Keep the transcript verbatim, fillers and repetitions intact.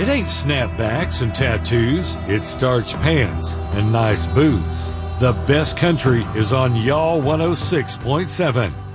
It ain't snapbacks and tattoos, it's starch pants and nice boots. The best country is on Y'all one oh six point seven.